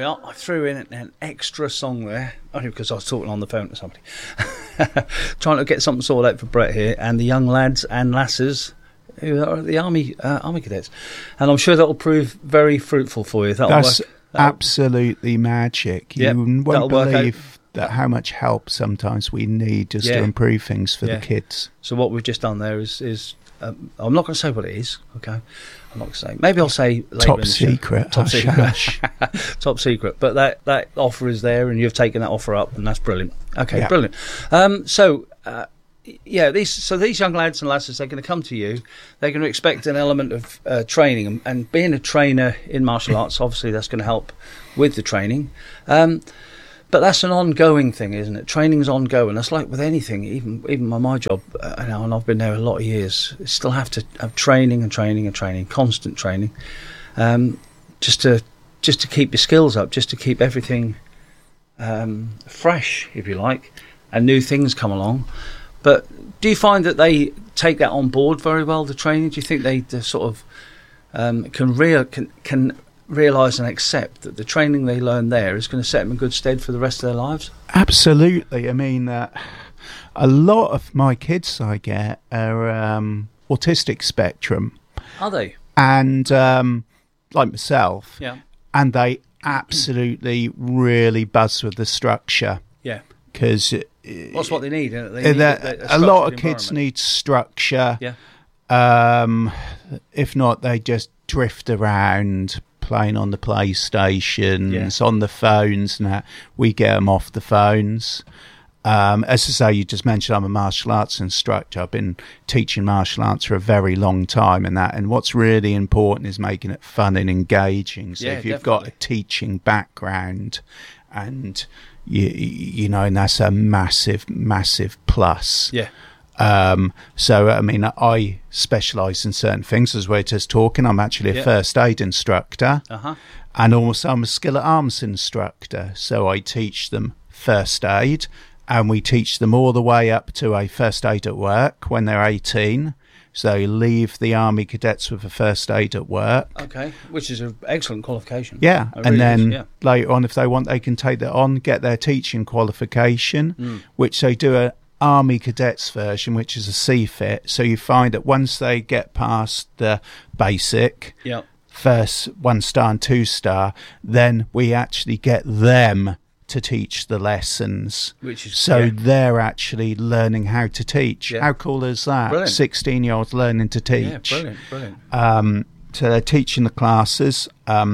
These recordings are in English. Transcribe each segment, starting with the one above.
we are. I threw in an extra song there, only because I was talking on the phone to somebody. Trying to get something sorted out for Brett here and the young lads and lasses who are the Army cadets. And I'm sure that will prove very fruitful for you. That's absolutely magic. You won't believe how much help sometimes we need just to improve things for the kids. So what we've just done there is I'm not going to say what it is, okay? I'm not going to say. Maybe I'll say later. Top secret. Top secret. Top secret. But that offer is there, and you've taken that offer up, and that's brilliant. Okay, brilliant. These young lads and lasses, they're going to come to you. They're going to expect an element of training, and being a trainer in martial arts, obviously, that's going to help with the training. But that's an ongoing thing, isn't it? Training's ongoing. That's like with anything, even my job, and I've been there a lot of years. You still have to have training and training and training, constant training, just to keep your skills up, just to keep everything fresh, if you like, and new things come along. But do you find that they take that on board very well, the training? Do you think they sort of can realise and accept that the training they learn there is going to set them in good stead for the rest of their lives? Absolutely. I mean, a lot of my kids I get are autistic spectrum. Are they? And like myself. Yeah. And they absolutely really buzz with the structure. Yeah. Because that's what they need. A lot of kids need structure. Yeah. If not, they just drift around playing on the PlayStations, on the phones, and that. We get them off the phones. As I say, you just mentioned I'm a martial arts instructor. I've been teaching martial arts for a very long time, and what's really important is making it fun and engaging. So if you've got a teaching background, and you know, and that's a massive plus. Yeah. So I mean, I specialise in certain things. As we're just talking, I'm actually a first aid instructor, and also I'm a skill at arms instructor. So I teach them first aid, and we teach them all the way up to a first aid at work when they're 18. So you leave the Army cadets with a first aid at work. Okay, which is an excellent qualification. Yeah, and then later on, if they want, they can take that on, get their teaching qualification, which they do a Army Cadets version, which is a CFIT. So you find that once they get past the basic, first 1-star and 2-star, then we actually get them to teach the lessons. Which is, they're actually learning how to teach. Yeah. How cool is that? Brilliant. 16-year-olds learning to teach. Yeah, brilliant. So they're teaching the classes.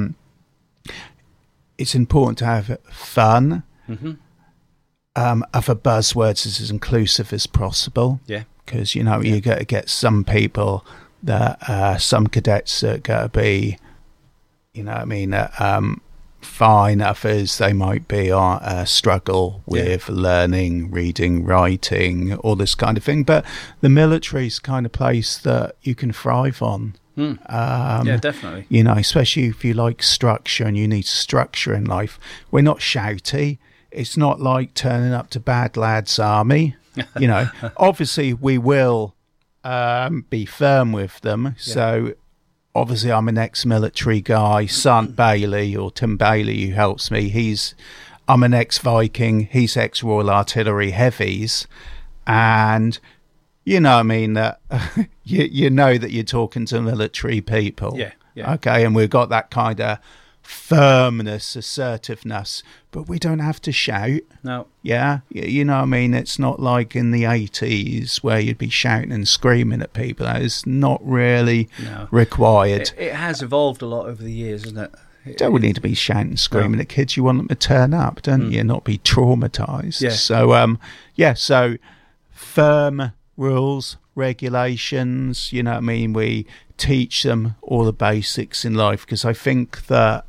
It's important to have fun. Mm-hmm. Other buzzwords is as inclusive as possible. Yeah. Because, you know, you got to get some people that, some cadets that got to be, you know what I mean, fine. Others, they might be struggle with learning, reading, writing, all this kind of thing. But the military's kind of place that you can thrive on. Yeah, definitely. You know, especially if you like structure and you need structure in life. We're not shouty. It's not like turning up to Bad Lads Army. You know, obviously we will be firm with them. Yeah. So obviously I'm an ex-military guy. Sant Bailey, or Tim Bailey, who helps me, I'm an ex-Viking. He's ex-Royal Artillery Heavies. And, you know, I mean, you know that you're talking to military people. Yeah. Okay, and we've got that kind of firmness, assertiveness, but we don't have to shout. No. Yeah, you know what I mean? It's not like in the 80s where you'd be shouting and screaming at people. That is not really required. It has evolved a lot over the years, isn't it? You don't need to be shouting and screaming at kids. You want them to turn up, don't you? Not be traumatised. Yeah. So, so firm rules, regulations, you know what I mean? We teach them all the basics in life, because I think that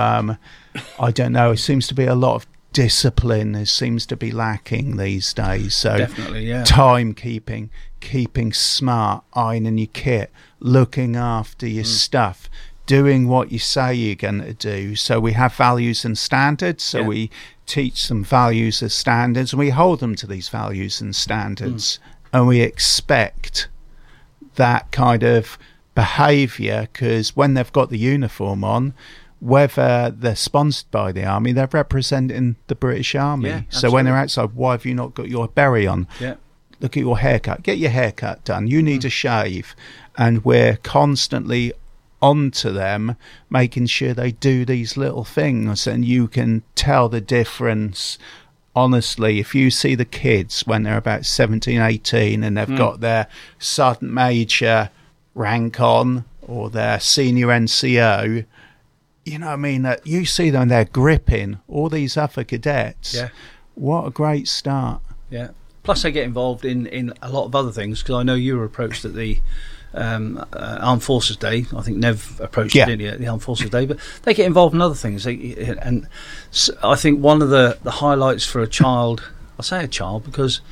I don't know, it seems to be a lot of discipline. It seems to be lacking these days. So definitely, timekeeping, keeping smart, ironing your kit, looking after your stuff, doing what you say you're going to do. So we have values and standards. So we teach them values and standards, and we hold them to these values and standards, and we expect that kind of behaviour, because when they've got the uniform on, whether they're sponsored by the army, they're representing the British Army. Yeah, so when they're outside, why have you not got your beret on? Yeah. Look at your haircut. Get your haircut done. You need a shave. And we're constantly onto them, making sure they do these little things. And you can tell the difference. Honestly, if you see the kids when they're about 17, 18 and they've got their Sergeant Major rank on or their senior NCO, you know what I mean? You see them, they're gripping all these other cadets. Yeah. What a great start. Yeah. Plus, they get involved in a lot of other things, because I know you were approached at the Armed Forces Day. I think Nev approached it, didn't you, at the Armed Forces Day. But they get involved in other things. And I think one of the highlights for a child, I say a child because,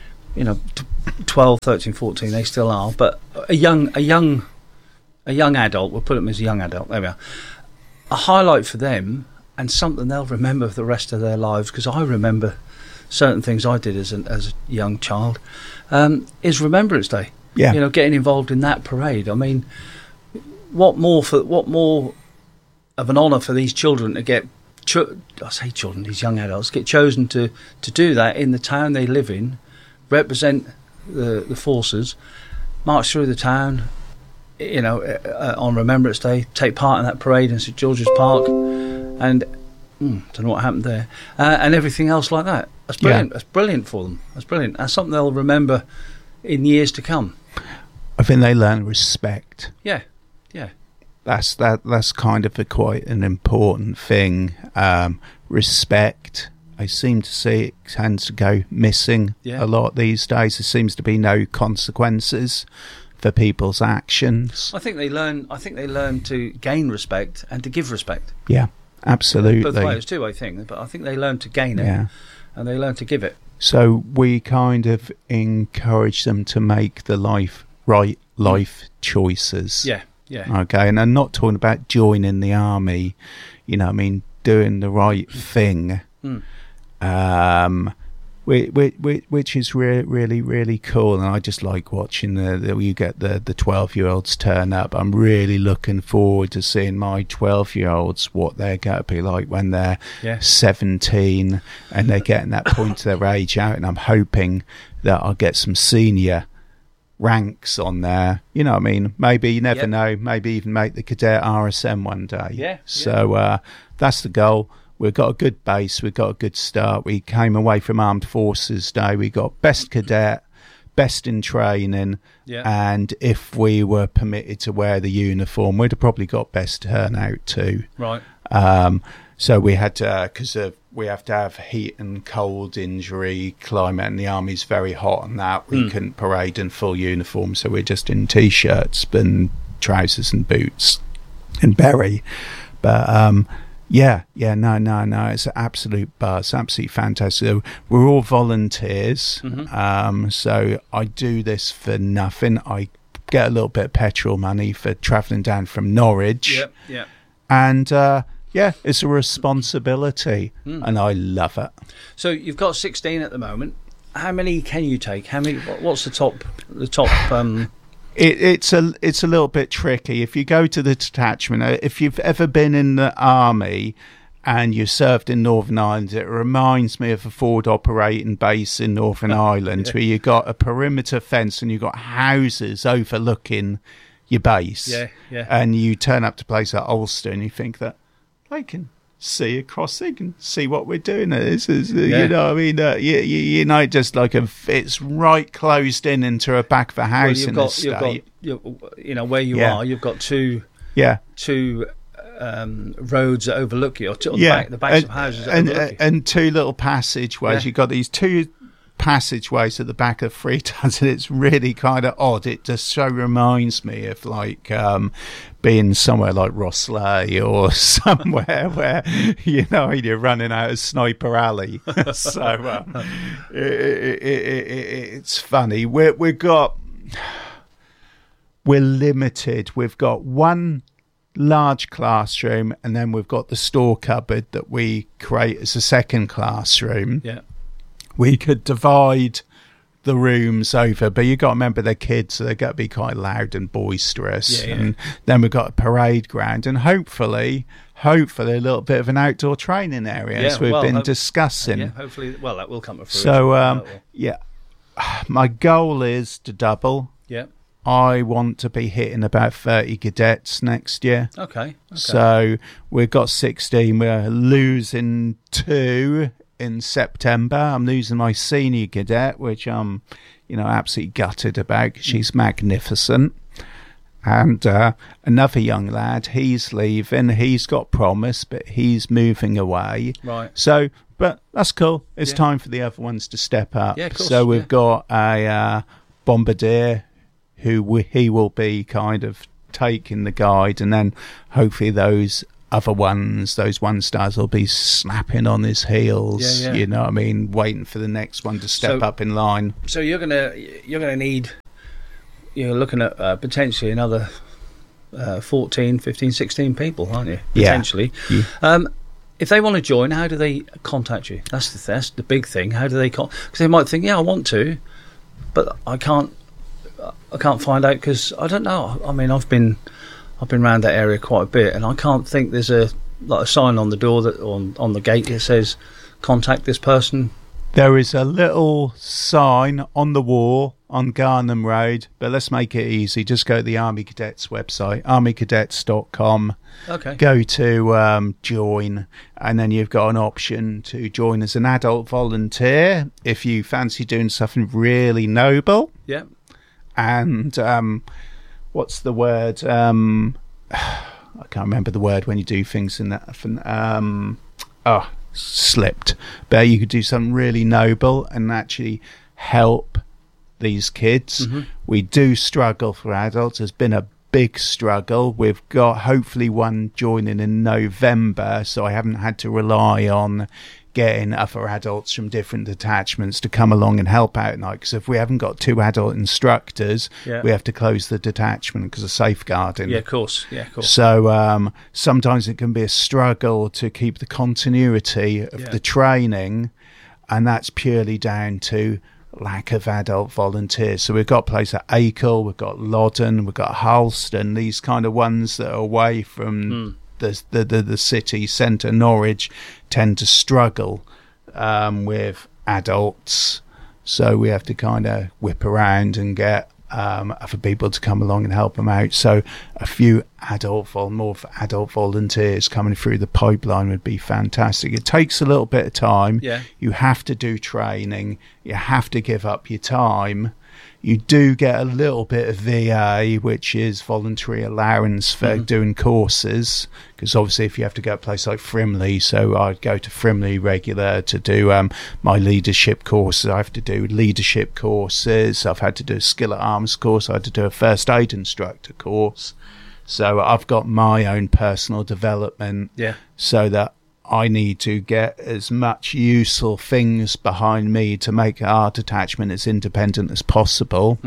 12, 13, 14, they still are, but a young adult, we'll put them as a young adult, there we are. A highlight for them, and something they'll remember for the rest of their lives, because I remember certain things I did as a young child, is Remembrance Day. Yeah. Getting involved in that parade. I mean, what more of an honour for these children to get? I say children, these young adults get chosen to do that in the town they live in, represent the forces, march through the town, on Remembrance Day, take part in that parade in St George's Park, and don't know what happened there, and everything else like that. That's brilliant. That's brilliant for them. That's brilliant. That's something they'll remember in years to come. I think they learn respect. Yeah. That's kind of quite an important thing. Respect. I seem to see it tends to go missing a lot these days. There seems to be no consequences for people's actions. I think they learn to gain respect and to give respect. Yeah, absolutely. Both ways too, I think. But I think they learn to gain it, and they learn to give it. So we kind of encourage them to make the right life choices. Yeah. Okay, and I'm not talking about joining the army. Doing the right thing. Which is really, really cool, and I just like watching you get the 12-year-olds turn up. I'm really looking forward to seeing my 12-year-olds, what they're going to be like when they're 17 and they're getting that point of their age out, and I'm hoping that I'll get some senior ranks on there. You know what I mean? Maybe, you never know, maybe even make the cadet RSM one day. So that's the goal. We've got a good base. We've got a good start. We came away from Armed Forces Day. We got best cadet, best in training, and if we were permitted to wear the uniform, we'd have probably got best turnout too. Right. So we had to, because we have to have heat and cold injury climate, and the army's very hot on that. We couldn't parade in full uniform, so we're just in T-shirts and trousers and boots and beret. But no, it's an absolute buzz, absolutely fantastic. So we're all volunteers, so I do this for nothing. I get a little bit of petrol money for travelling down from Norwich, and it's a responsibility, and I love it. So you've got 16 at the moment. How many can you take? How many? What's the top? It's a little bit tricky. If you go to the detachment, if you've ever been in the army and you served in Northern Ireland, it reminds me of a forward operating base in Northern Ireland where you got a perimeter fence and you got houses overlooking your base. And you turn up to a place like Ulster and you think that they can see across, they can see what we're doing. This is, you know, I mean, just like it's right closed in into a back of a house in the state. Where you are, you've got two roads that overlook you, or the backs of houses that overlook you. And two little passageways. You've got these two passageways at the back of Three Tons, and it's really kind of odd. It just so reminds me of like being somewhere like Rosslea or somewhere where you're running out of Sniper Alley. So it's funny. We're limited. We've got one large classroom, and then we've got the store cupboard that we create as a second classroom. We could divide the rooms over, but you got to remember they're kids, so they've got to be quite loud and boisterous. And then we've got a parade ground, and hopefully hopefully a little bit of an outdoor training area, as we've been discussing. Yeah, hopefully, well, that will come through. So, yeah, my goal is to double. Yeah. I want to be hitting about 30 cadets next year. Okay. So we've got 16. We're losing 2 in September. I'm losing my senior cadet, which I'm, absolutely gutted about, 'cause she's magnificent. And another young lad, he's leaving. He's got promise, but he's moving away. Right. So, but that's cool. It's time for the other ones to step up. Yeah, of course. So we've got a bombardier he will be kind of taking the guide, and then hopefully those other ones, those 1-stars, will be snapping on his heels. Yeah. You know what I mean? Waiting for the next one to step up in line. So you're gonna need. You're looking at potentially another 14, 15, 16 people, aren't you? Potentially. Yeah. If they want to join, how do they contact you? That's the big thing. How do they because they might think, I want to, but I can't find out because I don't know. I mean, I've been around that area quite a bit, and I can't think there's a sign on the door that on the gate that says contact this person. There is a little sign on the wall on Garnham Road, but let's make it easy. Just go to the Army Cadets website, armycadets.com. Okay. Go to join, and then you've got an option to join as an adult volunteer if you fancy doing something really noble. Yeah. And what's the word? I can't remember the word when you do things in that. Slipped. But you could do something really noble and actually help these kids. Mm-hmm. We do struggle for adults. There's been a big struggle. We've got hopefully one joining in November, so I haven't had to rely on getting other adults from different detachments to come along and help out now, because if we haven't got 2 adult instructors, we have to close the detachment because of safeguarding. Yeah, of course. So sometimes it can be a struggle to keep the continuity of the training, and that's purely down to lack of adult volunteers. So we've got places like Acle, we've got Loddon, we've got Halston, these kind of ones that are away from the city centre. Norwich tend to struggle with adults, so we have to kind of whip around and get other people to come along and help them out. So a few more adult volunteers coming through the pipeline would be fantastic. It takes a little bit of time. You have to do training, you have to give up your time. You do get a little bit of VA, which is voluntary allowance for doing courses, because obviously if you have to go to a place like Frimley, so I'd go to Frimley regular to do my leadership courses. I have to do leadership courses. I've had to do a skill at arms course. I had to do a first aid instructor course. So I've got my own personal development so that I need to get as much useful things behind me to make our detachment as independent as possible.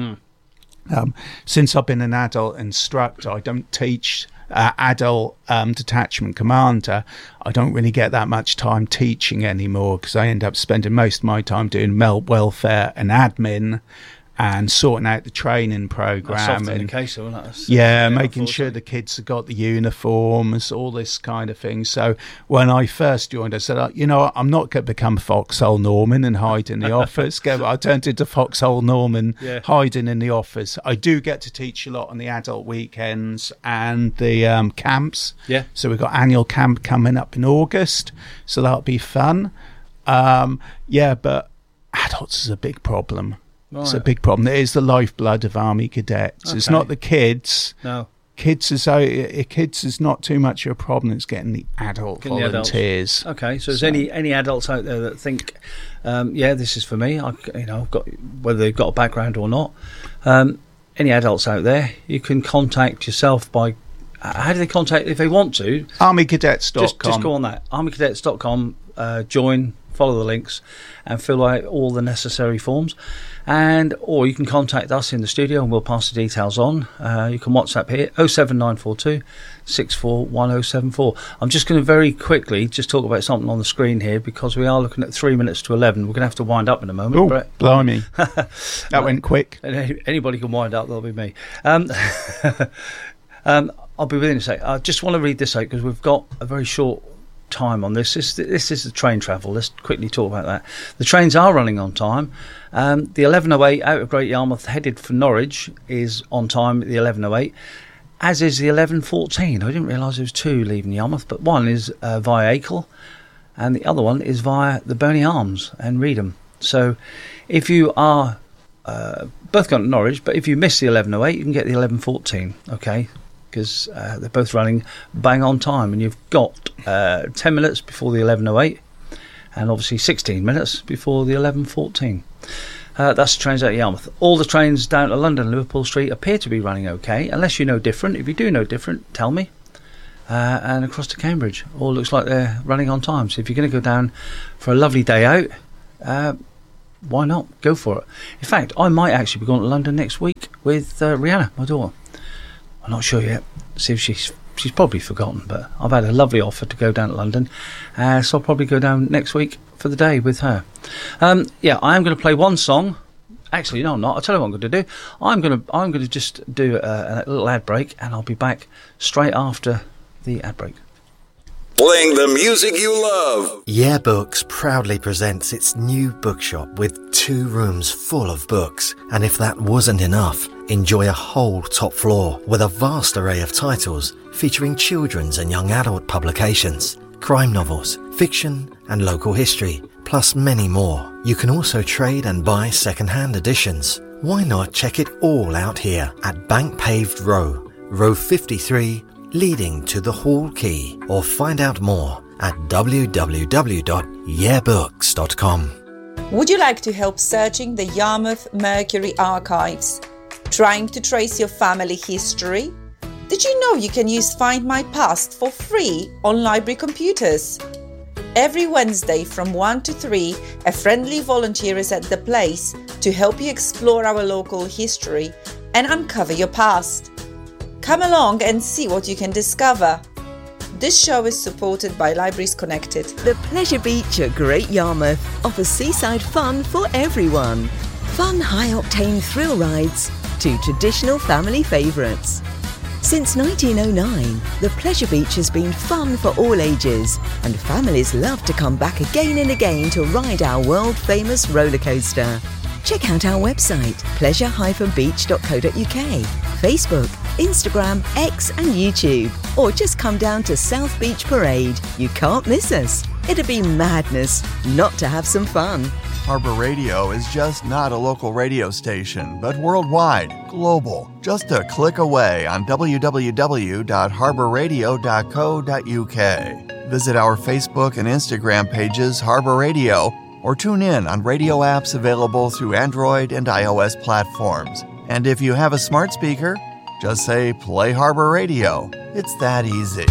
Since I've been an adult instructor, I don't teach adult detachment commander. I don't really get that much time teaching anymore, because I end up spending most of my time doing welfare and admin and sorting out the training program. That's often the case, isn't it? Making sure the kids have got the uniforms, all this kind of thing. So when I first joined, I said, I'm not going to become Foxhole Norman and hide in the office. I turned into Foxhole Norman, hiding in the office. I do get to teach a lot on the adult weekends and the camps. So we've got annual camp coming up in August, so that'll be fun. But adults is a big problem. Right. It's a big problem. It is the lifeblood of Army Cadets. Okay. It's not the kids. No. Kids is not too much of a problem. It's getting the adult volunteers. Okay, so is any adults out there that think, this is for me? I've got, whether they've got a background or not. Any adults out there, you can contact yourself by. How do they contact if they want to? Armycadets.com. Just go on that. Armycadets.com. Join. Follow the links and fill out all the necessary forms, or you can contact us in the studio and we'll pass the details on. You can WhatsApp here 07942 641074. I'm just going to very quickly just talk about something on the screen here, because we are looking at 3 minutes to 11. We're going to have to wind up in a moment. Oh, Brett. Blimey. That went quick. Anybody can wind up, that'll be me. I'll be within a sec. I just want to read this out because we've got a very short time on this. This is the train travel. Let's quickly talk about that. The trains are running on time. The 11:08 out of Great Yarmouth headed for Norwich is on time at the 11:08, as is the 11:14. I didn't realise there was two leaving Yarmouth, but one is via Acle and the other one is via the Burney Arms and Reedham. So if you are both gone to Norwich, but if you miss the 11:08, you can get the 11:14, okay? Because they're both running bang on time, and you've got 10 minutes before the 11:08 and obviously 16 minutes before the 11:14. That's the trains out of Yarmouth. All the trains down to London Liverpool Street appear to be running okay, unless you know different. If you do know different, tell me. And across to Cambridge, all looks like they're running on time. So if you're going to go down for a lovely day out, why not? Go for it. In fact, I might actually be going to London next week with Rihanna, my daughter. I'm not sure yet. See if she's probably forgotten, but I've had a lovely offer to go down to London, so I'll probably go down next week for the day with her. I am going to play one song. Actually, no, I'm not. I'll tell you what I'm going to do. I'm going to just do a little ad break, and I'll be back straight after the ad break. Playing the music you love. Yeah Books proudly presents its new bookshop with 2 rooms full of books. And if that wasn't enough, enjoy a whole top floor with a vast array of titles featuring children's and young adult publications, crime novels, fiction and local history, plus many more. You can also trade and buy second-hand editions. Why not check it all out here at Bank Paved Row, row 53, leading to the Hall Quay, or find out more at www.yeahbooks.com. Would you like to help searching the Yarmouth Mercury archives? Trying to trace your family history? Did you know you can use Find My Past for free on library computers? Every Wednesday from 1 to 3, a friendly volunteer is at the place to help you explore our local history and uncover your past. Come along and see what you can discover. This show is supported by Libraries Connected. The Pleasure Beach at Great Yarmouth offers seaside fun for everyone. Fun high-octane thrill rides to traditional family favourites. Since 1909, the Pleasure Beach has been fun for all ages, and families love to come back again and again to ride our world-famous roller coaster. Check out our website, pleasure-beach.co.uk, Facebook, Instagram, X and YouTube, or just come down to South Beach Parade. You can't miss us. It'd be madness not to have some fun. Harbour Radio is just not a local radio station, but worldwide, global. Just a click away on www.harbourradio.co.uk. Visit our Facebook and Instagram pages, Harbour Radio, or tune in on radio apps available through Android and iOS platforms. And if you have a smart speaker, just say, play Harbour Radio. It's that easy.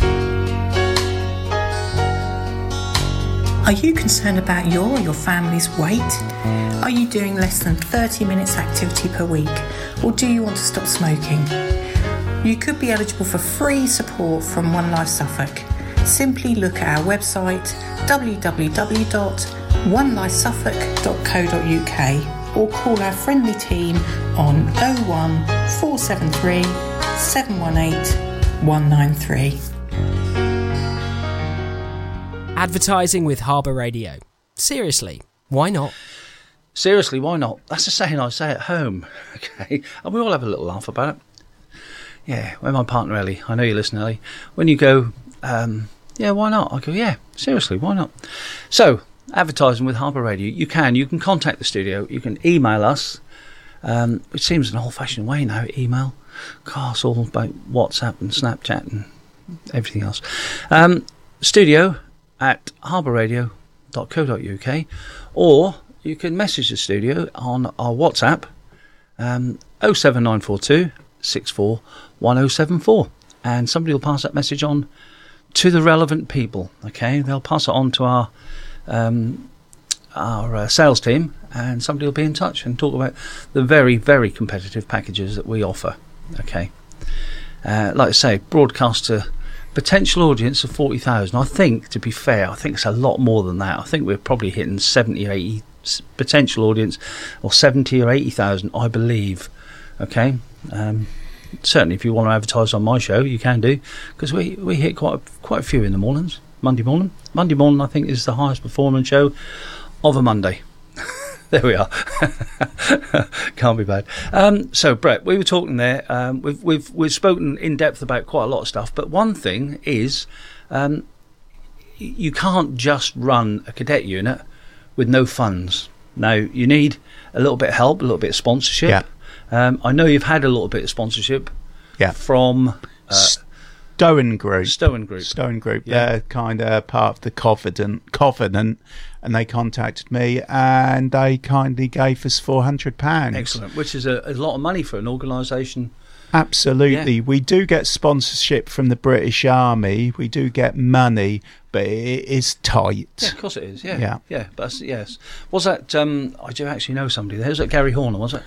Are you concerned about your family's weight? Are you doing less than 30 minutes activity per week? Or do you want to stop smoking? You could be eligible for free support from One Life Suffolk. Simply look at our website www.onelifesuffolk.co.uk or call our friendly team on 01 473 718 193. Advertising with Harbour Radio. Seriously, why not? Seriously, why not? That's a saying I say at home, okay? And we all have a little laugh about it. Yeah, when my partner Ellie, I know you listen, Ellie, when you go, yeah, why not? I go, yeah, seriously, why not? So, advertising with Harbour Radio, you can contact the studio, you can email us, which seems an old-fashioned way now, email. God, it's all about WhatsApp and Snapchat and everything else. studio@harbourradio.co.uk, or you can message the studio on our WhatsApp, 07942 64 1074, and somebody will pass that message on to the relevant people. Okay, they'll pass it on to our sales team, and somebody will be in touch and talk about the very, very competitive packages that we offer. Okay, like I say, broadcast to potential audience of 40,000. I think, to be fair, I think it's a lot more than that. I think we're probably hitting 70 or 80 potential audience, or 70 or 80,000, I believe. Okay, certainly if you want to advertise on my show, you can do, because we hit quite a few in the mornings. Monday morning, I think, is the highest performing show of a Monday. There we are. Can't be bad. So Brett, we were talking there. We've spoken in depth about quite a lot of stuff, but one thing is, you can't just run a cadet unit with no funds. Now you need a little bit of help, a little bit of sponsorship. Yeah. I know you've had a little bit of sponsorship. Yeah. From Stowen Group. Yeah. They're kind of part of the Covenant, and they contacted me and they kindly gave us £400. Excellent, which is a lot of money for an organisation. Absolutely. Yeah. We do get sponsorship from the British Army. We do get money, but it is tight. Yeah, of course it is. Yeah. But yes, was that? I do actually know somebody there. Was it Gary Horner? Was it?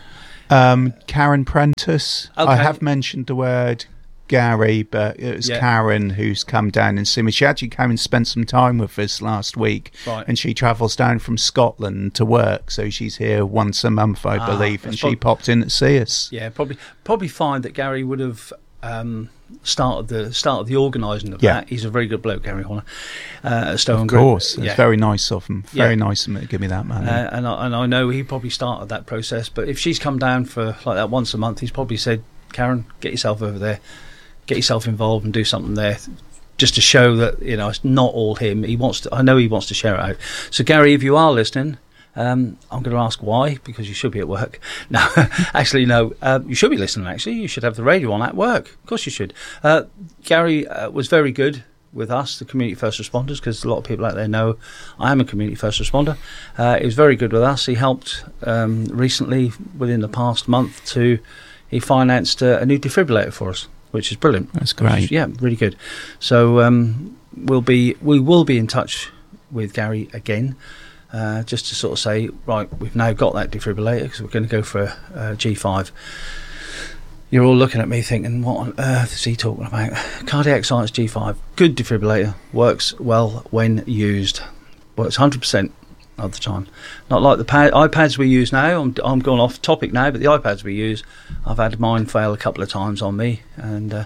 Karen Prentice. Okay. I have mentioned the word Gary, but it was Karen who's come down and seen me. She actually came and spent some time with us last week, right. And she travels down from Scotland to work, so she's here once a month, I believe, and she popped in to see us. Yeah, probably find that Gary would have started the organising of that. He's a very good bloke, Gary Horner. Stowen Group. Of course, it's very nice of him. Very nice of him to give me that money. And I know he probably started that process. But if she's come down for like that once a month, he's probably said, Karen, get yourself over there. Get yourself involved and do something there, just to show that it's not all him. I know he wants to share it out. So Gary, if you are listening, I'm going to ask why, because you should be at work. No, actually no. You should be listening. Actually, you should have the radio on at work. Of course you should. Gary was very good with us, the community first responders, because a lot of people out there know I am a community first responder. He was very good with us. He helped recently, within the past month, he financed a new defibrillator for us, which is brilliant. That's great. Yeah, really good. So we will be in touch with Gary again, just to sort of say, right, we've now got that defibrillator because we're going to go for a G5. You're all looking at me thinking, what on earth is he talking about? Cardiac Science G5, good defibrillator, works well when used, works 100% of the time. Not like the iPads we use now. I'm going off topic now, but the iPads we use, I've had mine fail a couple of times on me, and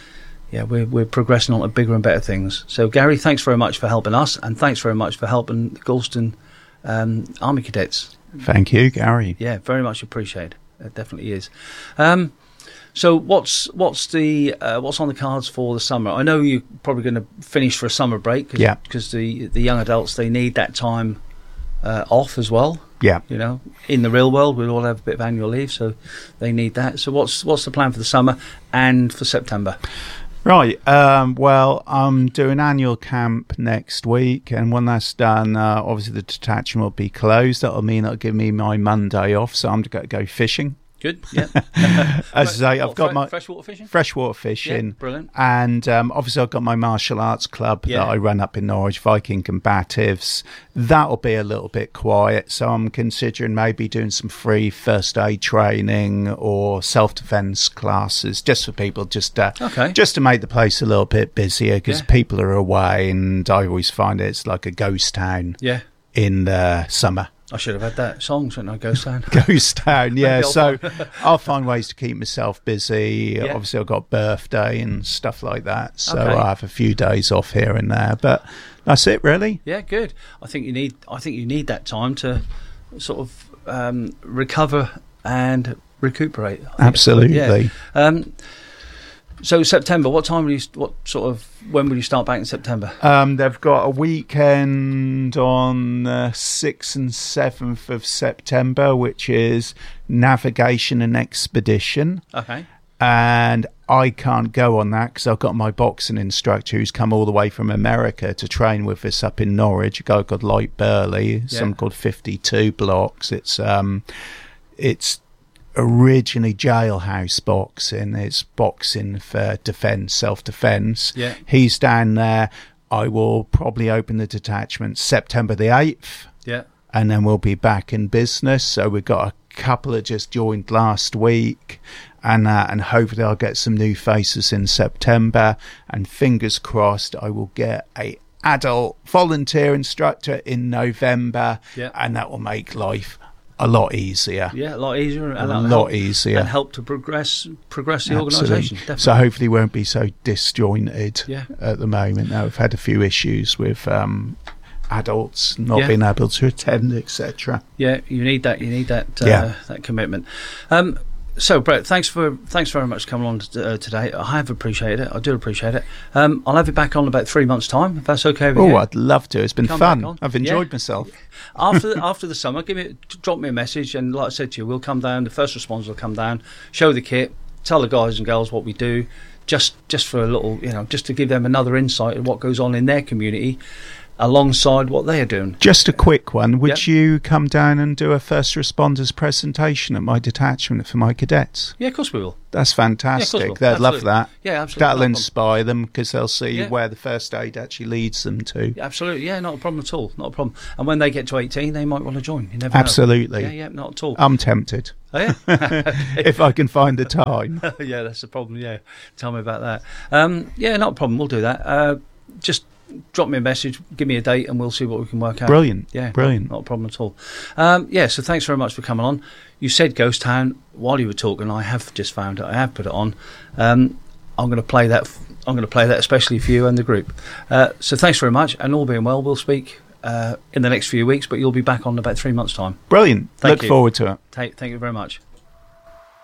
we're progressing on to bigger and better things. So Gary, thanks very much for helping us, and thanks very much for helping the Galston Army Cadets. Thank you, Gary. Yeah, very much appreciated. It definitely is. So what's on the cards for the summer? I know you're probably going to finish for a summer break, because the young adults, they need that time off as well. Yeah. In the real world, we all have a bit of annual leave, so they need that. So what's the plan for the summer and for September? Right. Well, I'm doing annual camp next week, and when that's done, obviously the detachment will be closed. That'll mean it'll give me my Monday off, so I'm going to go fishing. Good, yeah. As I say, I've got my freshwater fishing. Freshwater fishing, yeah, brilliant. And obviously I've got my martial arts club that I run up in Norwich, Viking Combatives. That'll be a little bit quiet, so I'm considering maybe doing some free first aid training or self-defense classes, just for people, just to make the place a little bit busier, because people are away, and I always find it's like a ghost town. Yeah. In the summer. I should have had that song, shouldn't I? Ghost Town. Ghost Town, yeah. So I'll find ways to keep myself busy. Yeah. Obviously, I've got birthday and stuff like that, so I have a few days off here and there. But that's it, really. Yeah, good. I think you need that time to sort of recover and recuperate. Absolutely. Yeah. So September, when will you start back in September? They've got a weekend on 6th and 7th of September, which is navigation and expedition. Okay. And I can't go on that because I've got my boxing instructor who's come all the way from America to train with us up in Norwich, a guy called Light Burley, some called 52 Blocks. It's originally jailhouse boxing. It's boxing for defence, self-defence. Yeah. He's down there. I will probably open the detachment September the 8th. Yeah. And then we'll be back in business. So we've got a couple that just joined last week, and hopefully I'll get some new faces in September, and fingers crossed I will get a adult volunteer instructor in November, and that will make life a lot easier. Yeah, a lot easier. A lot easier. And help to progress the organisation. Definitely. So hopefully we won't be so disjointed Yeah. at the moment. Now, we've had a few issues with adults not being able to attend, etc. Yeah, you need that that commitment. So, Brett, thanks very much for coming on today. I have appreciated it. I do appreciate it. I'll have you back on about 3 months' time, if that's okay with you. Oh, I'd love to. It's been fun. I've enjoyed myself. After the summer, drop me a message, and like I said to you, we'll come down. The first responders will come down, show the kit, tell the guys and girls what we do, just for a little, just to give them another insight of what goes on in their community, alongside what they are doing. Just a quick one. Would you come down and do a first responders presentation at my detachment for my cadets? Yeah, of course we will. That's fantastic. Yeah, of course They'd love that. Yeah, absolutely. That'll inspire them because they'll see where the first aid actually leads them to. Yeah, absolutely. Yeah, not a problem at all. Not a problem. And when they get to 18, they might want to join. You never Absolutely. know. Yeah, not at all. I'm tempted. Oh, yeah? If I can find the time. Yeah, that's the problem. Yeah, tell me about that. Yeah, not a problem. We'll do that. Just drop me a message, give me a date, and we'll see what we can work out. Brilliant. Yeah, brilliant. Not a problem at all. So thanks very much for coming on. You said Ghost Town while you were talking. I have just found it. I have put it on. I'm going to play that. I'm going to play that especially for you and the group. So thanks very much, and all being well, we'll speak in the next few weeks. But you'll be back on in about 3 months' time. Brilliant. Look forward to it. Thank you very much.